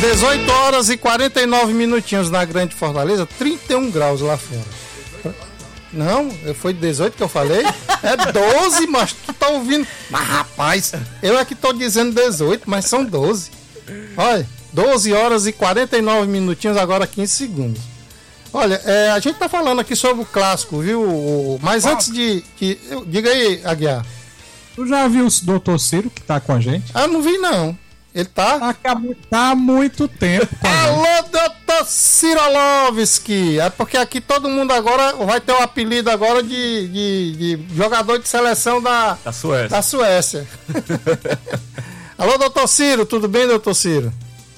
18 horas e 49 minutinhos na Grande Fortaleza, 31 graus lá fora. Não, foi 18 que eu falei? É 12, mas tu tá ouvindo. Mas rapaz, eu é que tô dizendo 18, mas são 12. Olha, 12 horas e 49 minutinhos, agora 15 segundos. Olha, a gente tá falando aqui sobre o clássico, viu? Mas antes de... diga aí, Aguiar. Tu já viu o doutor Ciro que tá com a gente? Ah, não vi não. Ele tá há muito tempo com a gente. Alô, doutor Cirolovski. É porque aqui todo mundo agora vai ter o apelido agora de jogador de seleção da Suécia. Alô, doutor Ciro, tudo bem, doutor Ciro?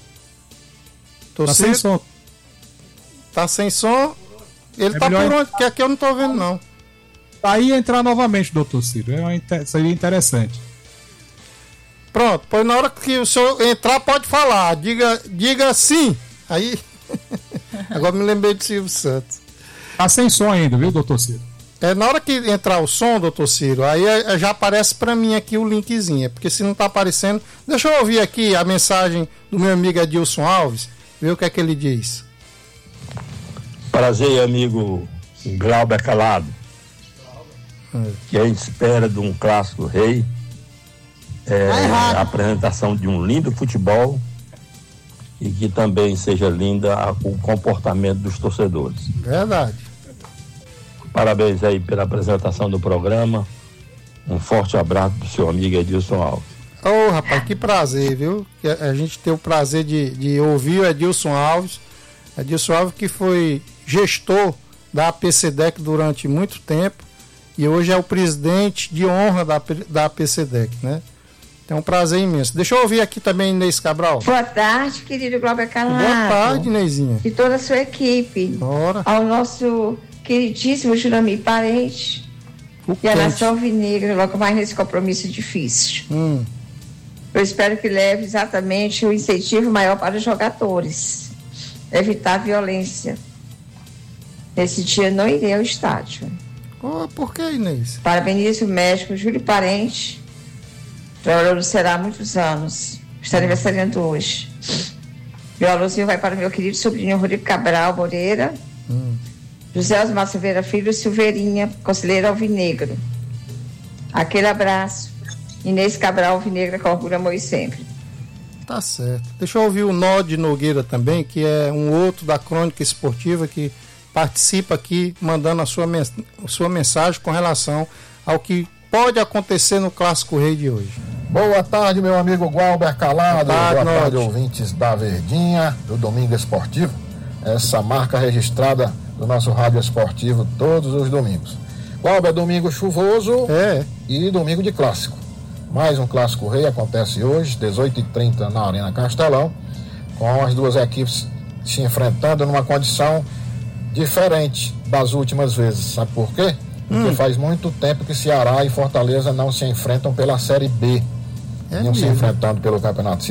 Tá sem som. Tá sem som? Ele tá por onde? Porque aqui eu não tô vendo, não. Aí entrar novamente, doutor Ciro. Seria interessante. Pronto, pois na hora que o senhor entrar, pode falar. Diga sim. Aí. Agora me lembrei de Silvio Santos. Tá sem som ainda, viu, doutor Ciro? Na hora que entrar o som, doutor Ciro, aí já aparece pra mim aqui o linkzinho. Porque se não tá aparecendo. Deixa eu ouvir aqui a mensagem do meu amigo Adilson Alves. Ver o que é que ele diz. Prazer, amigo Glauber Calado. Que é espera de um clássico rei. A apresentação de um lindo futebol e que também seja linda o comportamento dos torcedores. Verdade. Parabéns aí pela apresentação do programa. Um forte abraço do seu amigo Edilson Alves. Ô, rapaz, que prazer, viu? A gente tem o prazer de ouvir o Edilson Alves. Edilson Alves que foi gestor da APCDEC durante muito tempo e hoje é o presidente de honra da APCDEC, né? É um prazer imenso. Deixa eu ouvir aqui também Inês Cabral. Boa tarde, querido Glauber Calado. Boa tarde, Inêsinha. E toda a sua equipe. Bora. Ao nosso queridíssimo Juramir Parente e a nação alvinegra, logo mais nesse compromisso difícil. Eu espero que leve exatamente o incentivo maior para os jogadores. Evitar violência. Nesse dia não irei ao estádio. Por que, Inês? Parabenizo o médico Júlio Parente. Trabalhou no Ceará há muitos anos. Está aniversariando hoje. Meu alôzinho vai para o meu querido sobrinho Rodrigo Cabral Moreira. José Osmar Silveira Filho, Silveirinha, conselheiro alvinegro. Aquele abraço. Inês Cabral Alvinegra, com orgulho, amor e sempre. Tá certo. Deixa eu ouvir o Nod Nogueira também, que é um outro da Crônica Esportiva que participa aqui, mandando a sua mensagem com relação ao que pode acontecer no Clássico Rei de hoje. Boa tarde, meu amigo Glauber Calado. Boa tarde, ouvintes da Verdinha, do Domingo Esportivo. Essa marca registrada do nosso rádio esportivo todos os domingos. Glauber, domingo chuvoso e domingo de clássico. Mais um Clássico Rei acontece hoje, 18h30 na Arena Castelão, com as duas equipes se enfrentando numa condição diferente das últimas vezes. Sabe por quê? Porque faz muito tempo que Ceará e Fortaleza não se enfrentam pela Série B. Se enfrentando pelo Campeonato